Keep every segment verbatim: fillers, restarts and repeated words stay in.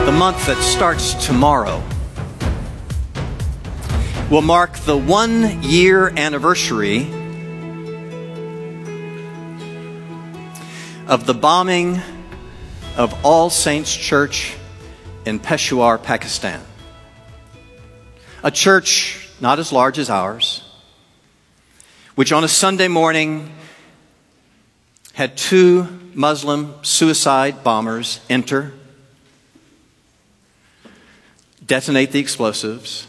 The month that starts tomorrow will mark the one-year anniversary of the bombing of All Saints Church in Peshawar, Pakistan. A church not as large as ours, which on a Sunday morning had two Muslim suicide bombers enter, detonate the explosives,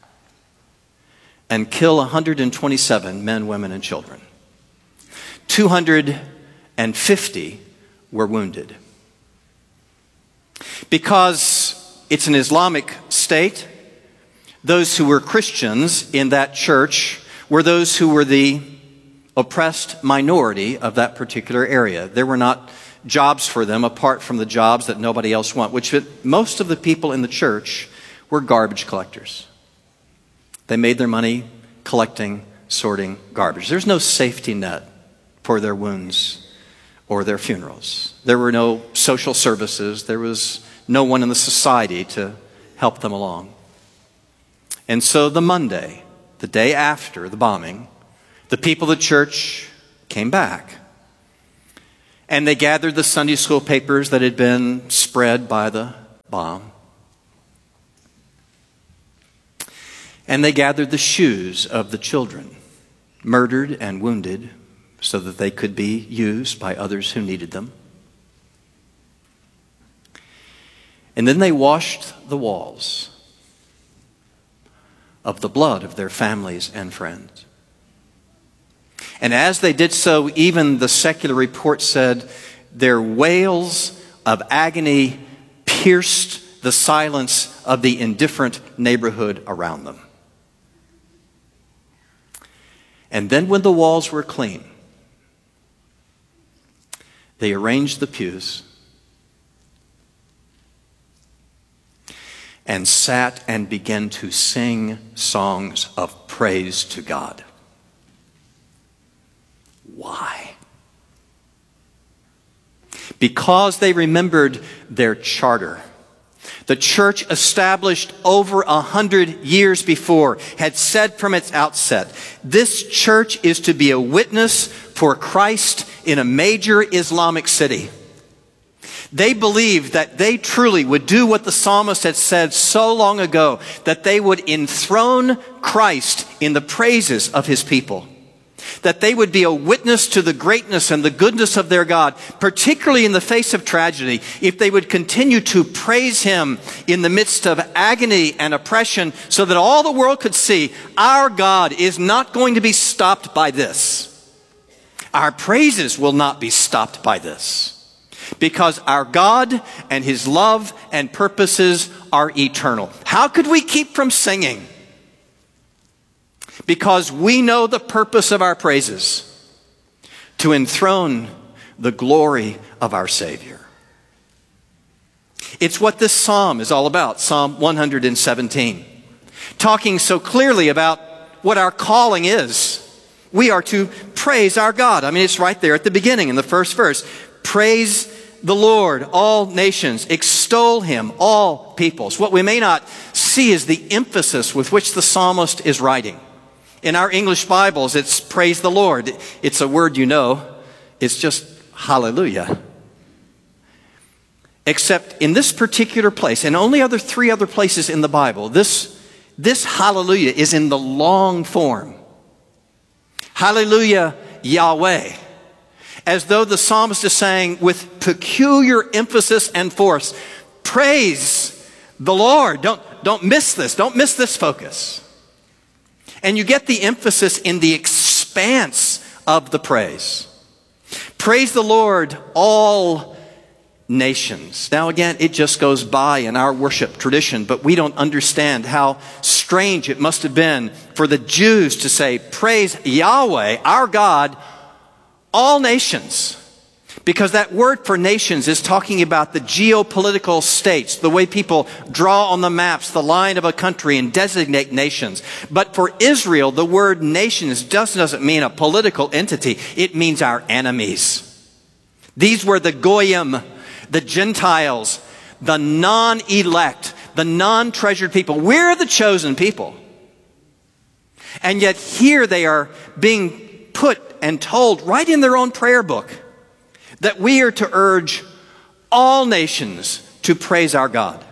and kill one hundred twenty-seven men, women, and children. two hundred fifty were wounded. Because it's an Islamic state, those who were Christians in that church were those who were the oppressed minority of that particular area. There were not jobs for them apart from the jobs that nobody else wanted, which most of the people in the church were garbage collectors. They made their money collecting, sorting garbage. There's no safety net for their wounds or their funerals. There were no social services. There was no one in the society to help them along. And so the Monday, the day after the bombing, the people of the church came back. And they gathered the Sunday school papers that had been spread by the bomb. And they gathered the shoes of the children, murdered and wounded, so that they could be used by others who needed them. And then they washed the walls of the blood of their families and friends. And as they did so, even the secular report said their wails of agony pierced the silence of the indifferent neighborhood around them. And then when the walls were clean, they arranged the pews and sat and began to sing songs of praise to God. Why? Because they remembered their charter. The church, established over a hundred years before, had said from its outset, this church is to be a witness for Christ in a major Islamic city. They believed that they truly would do what the psalmist had said so long ago, that they would enthrone Christ in the praises of his people. That they would be a witness to the greatness and the goodness of their God, particularly in the face of tragedy, if they would continue to praise him in the midst of agony and oppression, so that all the world could see our God is not going to be stopped by this. Our praises will not be stopped by this, because our God and his love and purposes are eternal. How could we keep from singing? Because we know the purpose of our praises: to enthrone the glory of our Savior. It's what this psalm is all about, Psalm one hundred seventeen. Talking so clearly about what our calling is. We are to praise our God. I mean, it's right there at the beginning in the first verse. Praise the Lord, all nations. Extol him, all peoples. What we may not see is the emphasis with which the psalmist is writing. In our English Bibles, it's praise the Lord. It's a word you know. It's just hallelujah. Except in this particular place, and only other three other places in the Bible, this, this hallelujah is in the long form. Hallelujah, Yahweh. As though the psalmist is saying with peculiar emphasis and force, praise the Lord. Don't, don't miss this. Don't miss this focus. And you get the emphasis in the expanse of the praise. Praise the Lord, all nations. Now again, it just goes by in our worship tradition, but we don't understand how strange it must have been for the Jews to say, praise Yahweh, our God, all nations. Because that word for nations is talking about the geopolitical states, the way people draw on the maps the line of a country and designate nations. But for Israel, the word nations just doesn't mean a political entity. It means our enemies. These were the Goyim, the Gentiles, the non-elect, the non-treasured people. We're the chosen people. And yet here they are being put and told right in their own prayer book that we are to urge all nations to praise our God.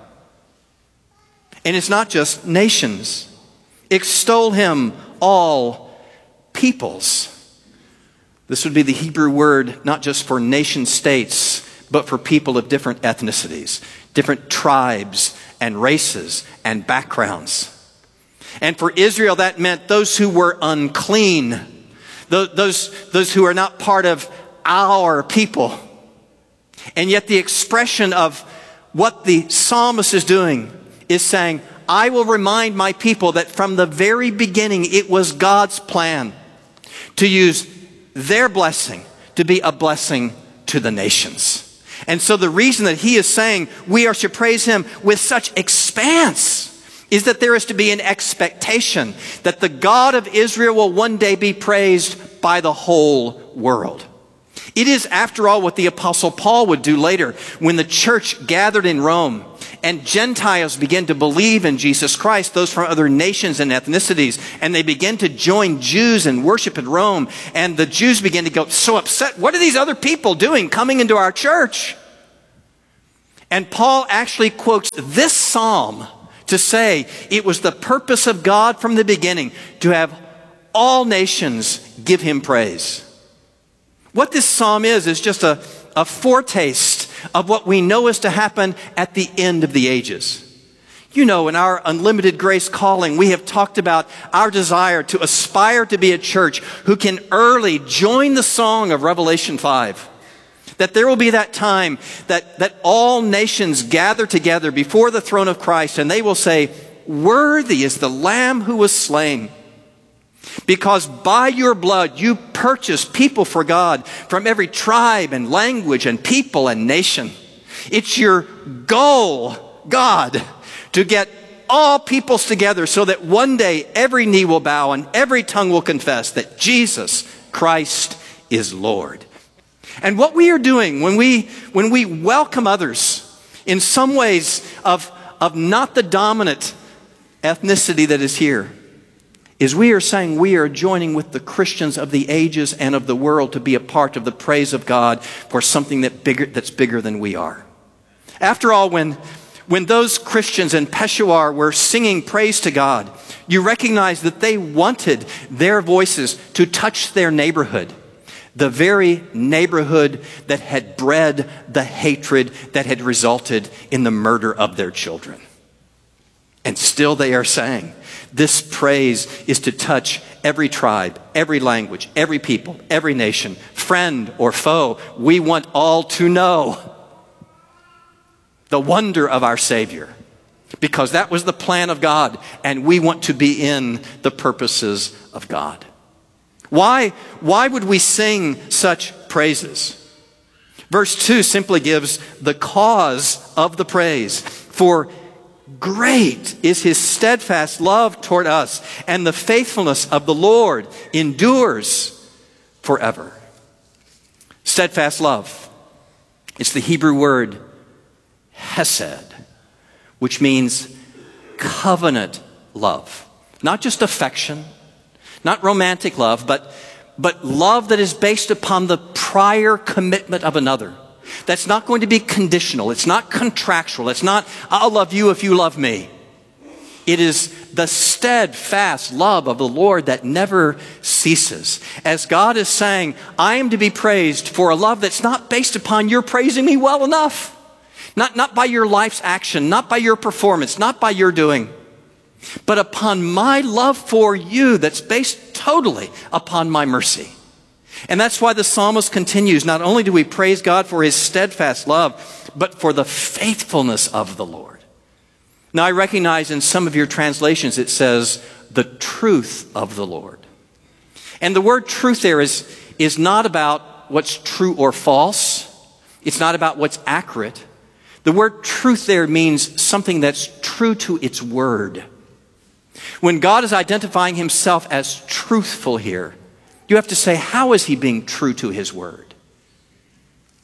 And it's not just nations. Extol him, all peoples. This would be the Hebrew word not just for nation states, but for people of different ethnicities, different tribes and races and backgrounds. And for Israel, that meant those who were unclean, those, those who are not part of our people. And yet the expression of what the psalmist is doing is saying, I will remind my people that from the very beginning it was God's plan to use their blessing to be a blessing to the nations. And so the reason that he is saying we are to praise him with such expanse is that there is to be an expectation that the God of Israel will one day be praised by the whole world. It is, after all, what the Apostle Paul would do later when the church gathered in Rome and Gentiles began to believe in Jesus Christ, those from other nations and ethnicities, and they began to join Jews and worship in Rome. And the Jews began to go so upset. What are these other people doing coming into our church? And Paul actually quotes this psalm to say it was the purpose of God from the beginning to have all nations give him praise. What this psalm is, is just a, a foretaste of what we know is to happen at the end of the ages. You know, in our Unlimited Grace calling, we have talked about our desire to aspire to be a church who can early join the song of Revelation five. That there will be that time that, that all nations gather together before the throne of Christ and they will say, worthy is the Lamb who was slain. Because by your blood you purchased people for God from every tribe and language and people and nation. It's your goal, God, to get all peoples together so that one day every knee will bow and every tongue will confess that Jesus Christ is Lord. And what we are doing when we when we welcome others in some ways of, of not the dominant ethnicity that is here, is we are saying we are joining with the Christians of the ages and of the world to be a part of the praise of God for something that bigger, that's bigger than we are. After all, when, when those Christians in Peshawar were singing praise to God, you recognize that they wanted their voices to touch their neighborhood. The very neighborhood that had bred the hatred that had resulted in the murder of their children. And still they are saying, this praise is to touch every tribe, every language, every people, every nation, friend or foe. We want all to know the wonder of our Savior, because that was the plan of God, and we want to be in the purposes of God. Why, why would we sing such praises? Verse two simply gives the cause of the praise. For great is his steadfast love toward us, and the faithfulness of the Lord endures forever. Steadfast love. It's the Hebrew word hesed, which means covenant love. Not just affection, not romantic love, but, but love that is based upon the prior commitment of another. That's not going to be conditional. It's not contractual. It's not, I'll love you if you love me. It is the steadfast love of the Lord that never ceases. As God is saying, I am to be praised for a love that's not based upon your praising me well enough. Not, not by your life's action, not by your performance, not by your doing, but upon my love for you that's based totally upon my mercy. And that's why the psalmist continues, not only do we praise God for his steadfast love, but for the faithfulness of the Lord. Now I recognize in some of your translations it says, the truth of the Lord. And the word truth there is, is not about what's true or false. It's not about what's accurate. The word truth there means something that's true to its word. When God is identifying himself as truthful here, you have to say, how is he being true to his word?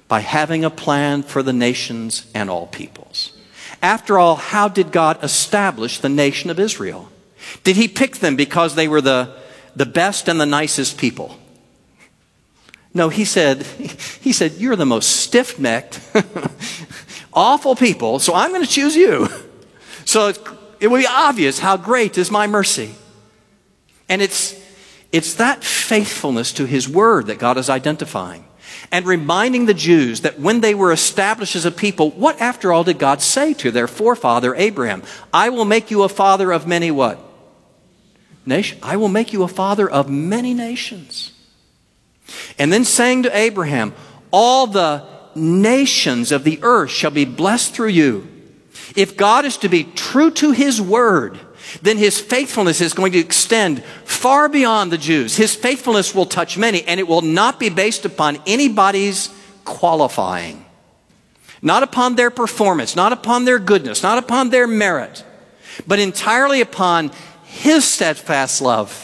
by having a plan for the nations and all peoples. After all, how did God establish the nation of Israel? Did he pick them because they were the, the best and the nicest people? No, he said, he said, you're the most stiff-necked, awful people, so I'm going to choose you. So it, it will be obvious how great is my mercy. And it's, it's that faithfulness to his word that God is identifying and reminding the Jews that when they were established as a people, what after all did God say to their forefather Abraham? I will make you a father of many what? Nation. I will make you a father of many nations. And then saying to Abraham, all the nations of the earth shall be blessed through you. If God is to be true to his word, then his faithfulness is going to extend far beyond the Jews. His faithfulness will touch many, and it will not be based upon anybody's qualifying. Not upon their performance, not upon their goodness, not upon their merit, but entirely upon his steadfast love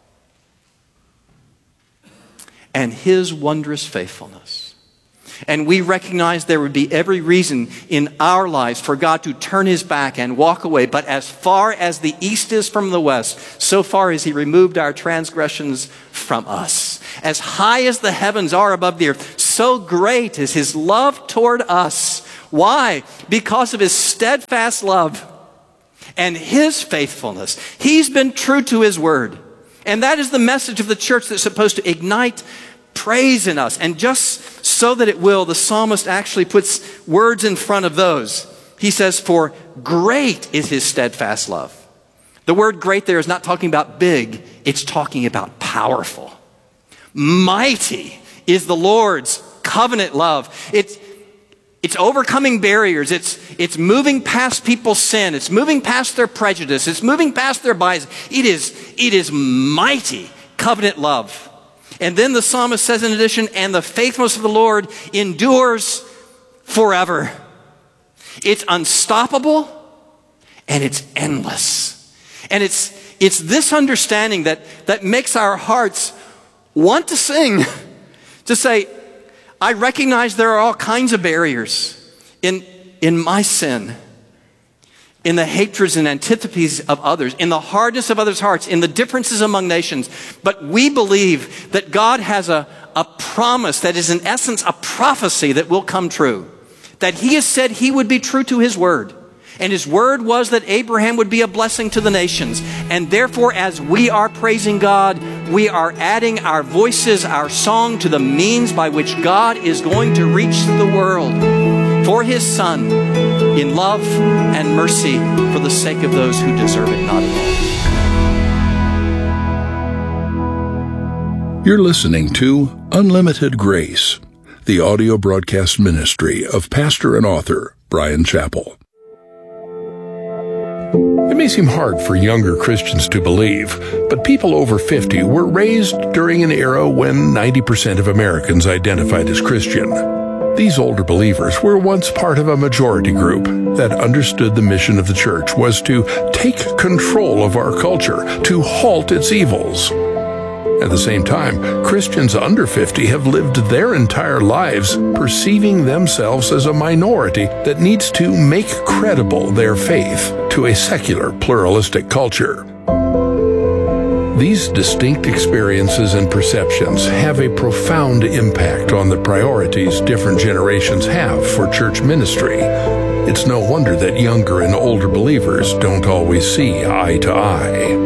and his wondrous faithfulness. And we recognize there would be every reason in our lives for God to turn his back and walk away. But as far as the east is from the west, so far as he removed our transgressions from us. As high as the heavens are above the earth, so great is his love toward us. Why? Because of his steadfast love and his faithfulness. He's been true to his word. And that is the message of the church that's supposed to ignite praise in us. And just so that it will, the psalmist actually puts words in front of those. He says, for great is his steadfast love. The word great there is not talking about big. It's talking about powerful. Mighty is the Lord's covenant love. It's, it's overcoming barriers. It's, it's moving past people's sin. It's moving past their prejudice. It's moving past their bias. It is, it is mighty covenant love. And then the psalmist says in addition, and the faithfulness of the Lord endures forever. It's unstoppable and it's endless. And it's, it's this understanding that, that makes our hearts want to sing, to say, I recognize there are all kinds of barriers in, in my sin, in the hatreds and antipathies of others, in the hardness of others' hearts, in the differences among nations. But we believe that God has a, a promise that is in essence a prophecy that will come true. That he has said he would be true to his word. And his word was that Abraham would be a blessing to the nations. And therefore, as we are praising God, we are adding our voices, our song to the means by which God is going to reach the world for his Son in love and mercy for the sake of those who deserve it not at all. You're listening to Unlimited Grace, the audio broadcast ministry of pastor and author Bryan Chapell. It may seem hard for younger Christians to believe, but people over fifty were raised during an era when ninety percent of Americans identified as Christian. These older believers were once part of a majority group that understood the mission of the church was to take control of our culture, to halt its evils. At the same time, Christians under fifty have lived their entire lives perceiving themselves as a minority that needs to make credible their faith to a secular, pluralistic culture. These distinct experiences and perceptions have a profound impact on the priorities different generations have for church ministry. It's no wonder that younger and older believers don't always see eye to eye.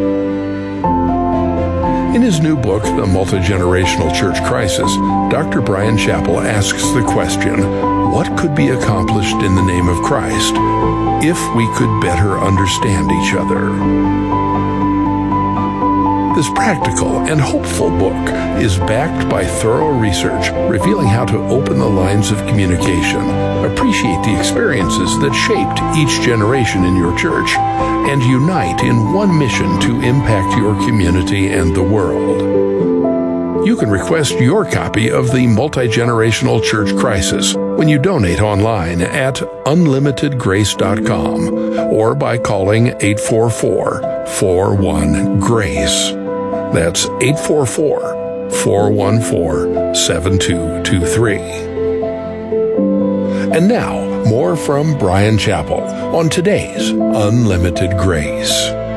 In his new book, The Multi-Generational Church Crisis, Doctor Bryan Chapell asks the question, what could be accomplished in the name of Christ if we could better understand each other? This practical and hopeful book is backed by thorough research revealing how to open the lines of communication, appreciate the experiences that shaped each generation in your church, and unite in one mission to impact your community and the world. You can request your copy of the Multi-Generational Church Crisis when you donate online at unlimited grace dot com or by calling eight four four, four one, GRACE. That's eight four four, four one four, seven two two three. And now, more from Bryan Chapell on today's Unlimited Grace.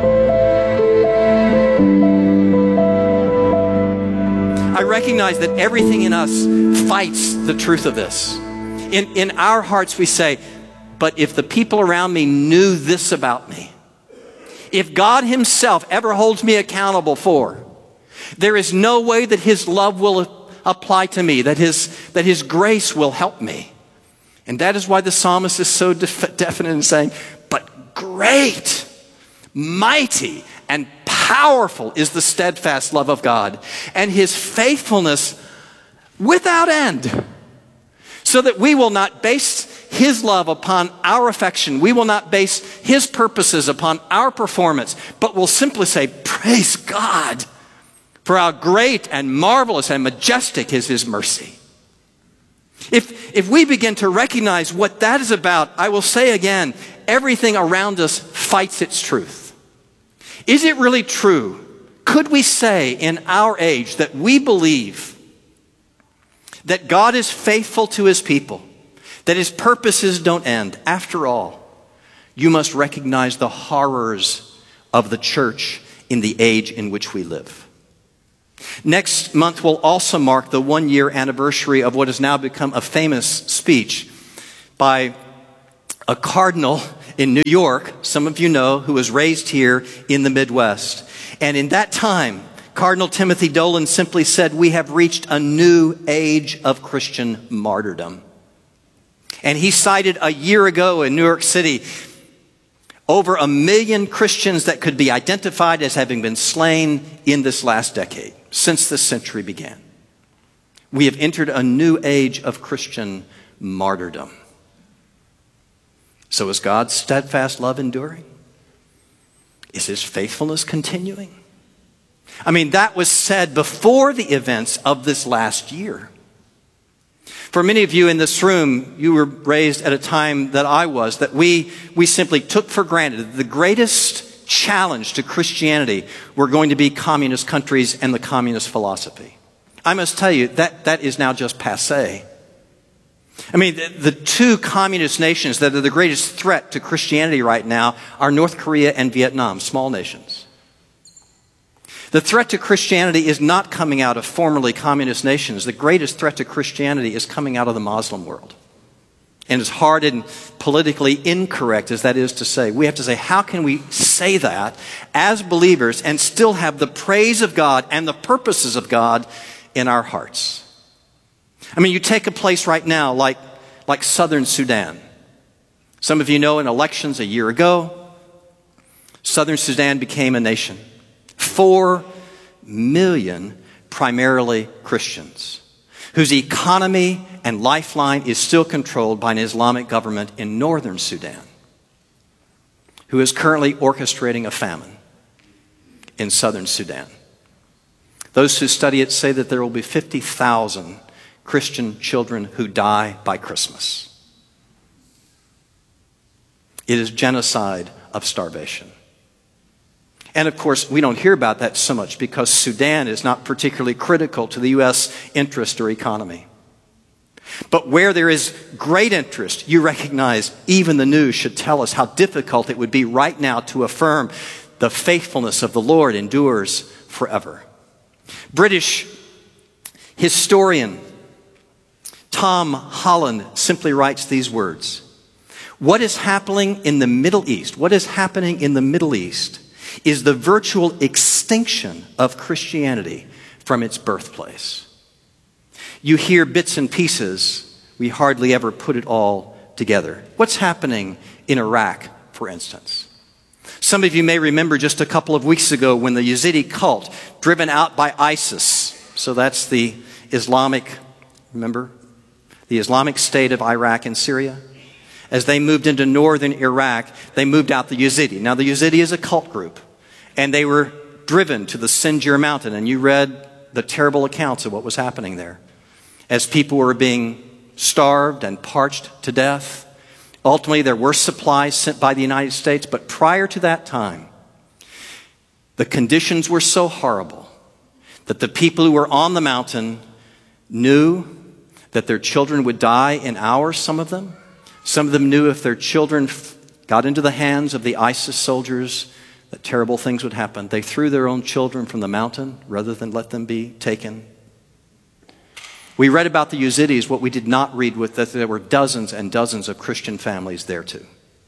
I recognize that everything in us fights the truth of this. In, in our hearts we say, but if the people around me knew this about me, if God himself ever holds me accountable for, there is no way that his love will apply to me, that his, that his grace will help me. And that is why the psalmist is so def- definite in saying, but great, mighty, and powerful is the steadfast love of God, and his faithfulness without end. So that we will not base his love upon our affection. We will not base his purposes upon our performance, but will simply say, praise God, for how great and marvelous and majestic is his mercy. If, if we begin to recognize what that is about, I will say again, everything around us fights its truth. Is it really true? Could we say in our age that we believe that God is faithful to his people, that his purposes don't end? After all, you must recognize the horrors of the church in the age in which we live. Next month will also mark the one-year anniversary of what has now become a famous speech by a cardinal in New York, some of you know, who was raised here in the Midwest. And in that time, Cardinal Timothy Dolan simply said, we have reached a new age of Christian martyrdom. And he cited a year ago in New York City over a million Christians that could be identified as having been slain in this last decade, since this century began. We have entered a new age of Christian martyrdom. So is God's steadfast love enduring? Is his faithfulness continuing? I mean, that was said before the events of this last year. For many of you in this room, you were raised at a time that I was, that we, we simply took for granted that the greatest challenge to Christianity were going to be communist countries and the communist philosophy. I must tell you, that, that is now just passé. I mean, the, the two communist nations that are the greatest threat to Christianity right now are North Korea and Vietnam, small nations. The threat to Christianity is not coming out of formerly communist nations. The greatest threat to Christianity is coming out of the Muslim world. And as hard and politically incorrect as that is to say, we have to say, how can we say that as believers and still have the praise of God and the purposes of God in our hearts? I mean, you take a place right now like, like Southern Sudan. Some of you know in elections a year ago, Southern Sudan became a nation. Four million primarily Christians, whose economy and lifeline is still controlled by an Islamic government in northern Sudan, who is currently orchestrating a famine in southern Sudan. Those who study it say that there will be fifty thousand Christian children who die by Christmas. It is genocide of starvation. And of course, we don't hear about that so much because Sudan is not particularly critical to the U S interest or economy. But where there is great interest, you recognize even the news should tell us how difficult it would be right now to affirm the faithfulness of the Lord endures forever. British historian Tom Holland simply writes these words: what is happening in the Middle East, what is happening in the Middle East is the virtual extinction of Christianity from its birthplace. You hear bits and pieces, we hardly ever put it all together. What's happening in Iraq, for instance? Some of you may remember just a couple of weeks ago when the Yazidi cult, driven out by ISIS, so that's the Islamic, remember? The Islamic State of Iraq and Syria. As they moved into northern Iraq, they moved out the Yazidi. Now, the Yazidi is a cult group, and they were driven to the Sinjar mountain, and you read the terrible accounts of what was happening there. As people were being starved and parched to death. Ultimately, there were supplies sent by the United States, but prior to that time, the conditions were so horrible that the people who were on the mountain knew that their children would die in hours, some of them, Some of them knew if their children got into the hands of the ISIS soldiers, that terrible things would happen. They threw their own children from the mountain rather than let them be taken. We read about the Yazidis. What we did not read was that there were dozens and dozens of Christian families there too.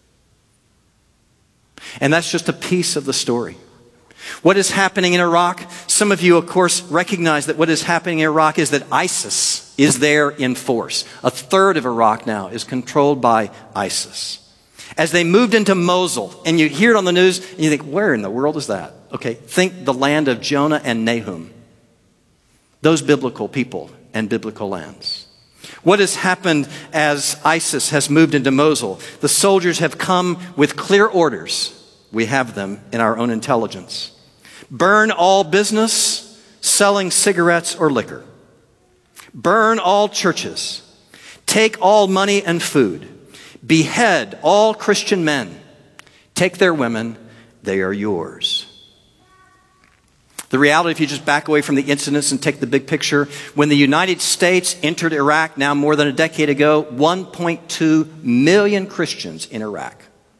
And that's just a piece of the story. What is happening in Iraq? Some of you, of course, recognize that what is happening in Iraq is that ISIS is there in force. A third of Iraq now is controlled by ISIS. As they moved into Mosul, and you hear it on the news, and you think, where in the world is that? Okay, think the land of Jonah and Nahum. Those biblical people and biblical lands. What has happened as ISIS has moved into Mosul? The soldiers have come with clear orders. We have them in our own intelligence. Burn all business selling cigarettes or liquor. Burn all churches. Take all money and food. Behead all Christian men. Take their women. They are yours. The reality, if you just back away from the incidents and take the big picture, when the United States entered Iraq now more than a decade ago, one point two million Christians in Iraq.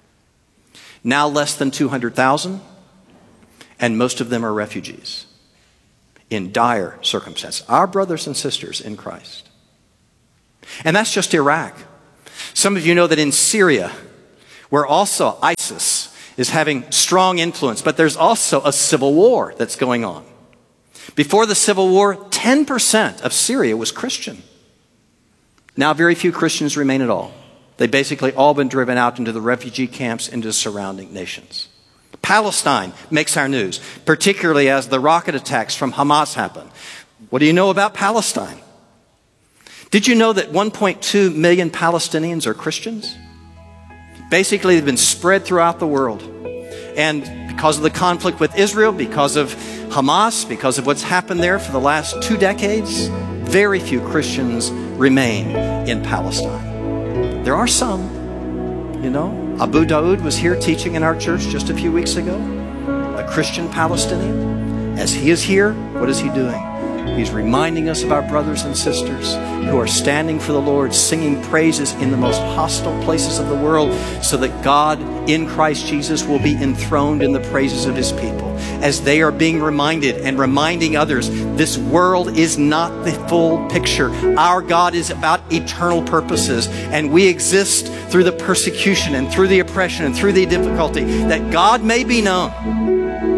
Now less than two hundred thousand, and most of them are refugees in dire circumstances. Our brothers and sisters in Christ. And that's just Iraq. Some of you know that in Syria, where also ISIS is having strong influence, but there's also a civil war that's going on. Before the civil war, ten percent of Syria was Christian. Now very few Christians remain at all. They've basically all been driven out into the refugee camps into the surrounding nations. Palestine makes our news, particularly as the rocket attacks from Hamas happen. What do you know about Palestine? Did you know that one point two million Palestinians are Christians? Basically, they've been spread throughout the world. And because of the conflict with Israel, because of Hamas, because of what's happened there for the last two decades, very few Christians remain in Palestine. There are some, you know. Abu Daoud was here teaching in our church just a few weeks ago, a Christian Palestinian. As he is here, what is he doing? He's reminding us of our brothers and sisters who are standing for the Lord, singing praises in the most hostile places of the world so that God in Christ Jesus will be enthroned in the praises of his people. As they are being reminded and reminding others, this world is not the full picture. Our God is about eternal purposes, and we exist through the persecution and through the oppression and through the difficulty that God may be known.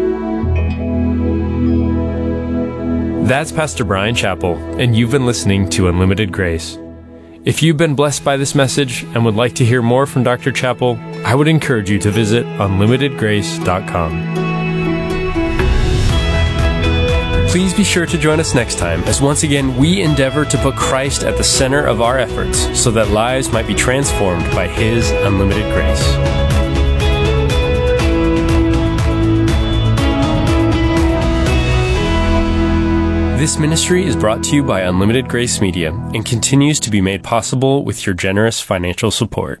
That's Pastor Bryan Chapell, and you've been listening to Unlimited Grace. If you've been blessed by this message and would like to hear more from Doctor Chapell, I would encourage you to visit unlimited grace dot com. Please be sure to join us next time as once again we endeavor to put Christ at the center of our efforts so that lives might be transformed by His unlimited grace. This ministry is brought to you by Unlimited Grace Media and continues to be made possible with your generous financial support.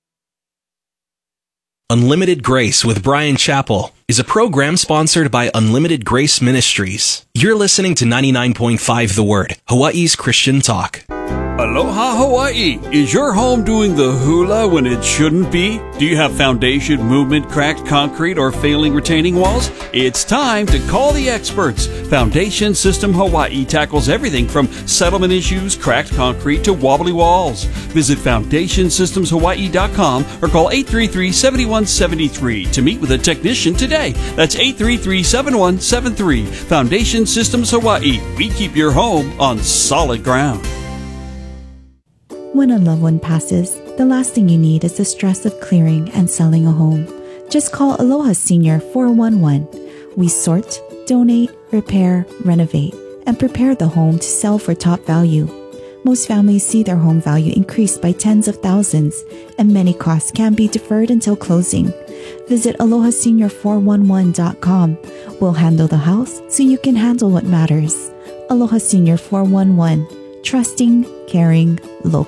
Unlimited Grace with Bryan Chapell is a program sponsored by Unlimited Grace Ministries. You're listening to ninety-nine point five The Word, Hawaii's Christian talk. Aloha Hawaii! Is your home doing the hula when it shouldn't be? Do you have foundation, movement, cracked concrete, or failing retaining walls? It's time to call the experts. Foundation System Hawaii tackles everything from settlement issues, cracked concrete, to wobbly walls. Visit foundation systems hawaii dot com or call eight three three, seven one seven three to meet with a technician today. That's eight three three, seven one seven three. Foundation Systems Hawaii. We keep your home on solid ground. When a loved one passes, the last thing you need is the stress of clearing and selling a home. Just call Aloha Senior four one one. We sort, donate, repair, renovate, and prepare the home to sell for top value. Most families see their home value increase by tens of thousands, and many costs can be deferred until closing. Visit aloha senior four one one dot com. We'll handle the house so you can handle what matters. Aloha Senior four one one. Trusting, caring, local.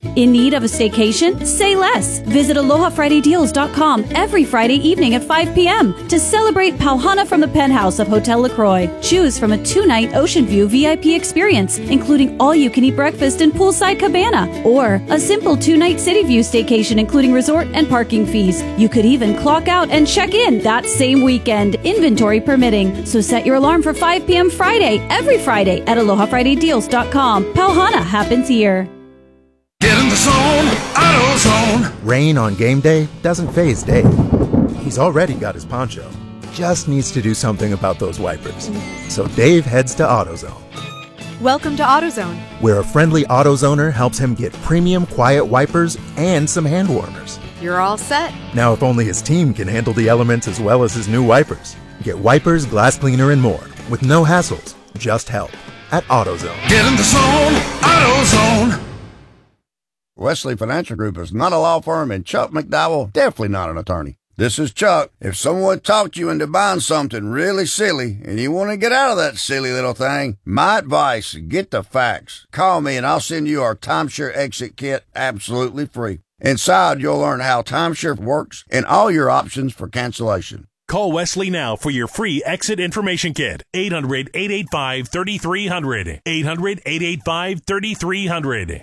In need of a staycation? Say less. Visit aloha friday deals dot com every Friday evening at five p.m. to celebrate Pauhana from the penthouse of Hotel LaCroix. Choose from a two-night Ocean View V I P experience, including all-you-can-eat breakfast and poolside cabana, or a simple two-night City View staycation, including resort and parking fees. You could even clock out and check in that same weekend, inventory permitting. So set your alarm for five p.m. Friday, every Friday at aloha friday deals dot com. Pauhana happens here. Get in the zone, AutoZone. Rain on game day doesn't faze Dave. He's already got his poncho. Just needs to do something about those wipers. So Dave heads to AutoZone. Welcome to AutoZone, where a friendly AutoZoner helps him get premium quiet wipers and some hand warmers. You're all set. Now if only his team can handle the elements as well as his new wipers. Get wipers, glass cleaner, and more with no hassles, just help at AutoZone. Get in the zone, AutoZone. Wesley Financial Group is not a law firm, and Chuck McDowell definitely not an attorney. This is Chuck. If someone talked you into buying something really silly and you want to get out of that silly little thing, my advice, get the facts. Call me and I'll send you our timeshare exit kit absolutely free. Inside, you'll learn how timeshare works and all your options for cancellation. Call Wesley now for your free exit information kit. eight hundred, eight eight five, three three zero zero. eight hundred, eight eight five, three three zero zero.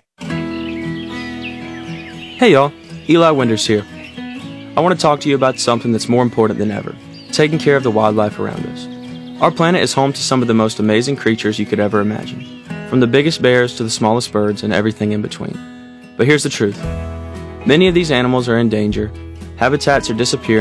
Hey y'all, Eli Winters here. I want to talk to you about something that's more important than ever, taking care of the wildlife around us. Our planet is home to some of the most amazing creatures you could ever imagine, from the biggest bears to the smallest birds and everything in between. But here's the truth. Many of these animals are in danger, habitats are disappearing,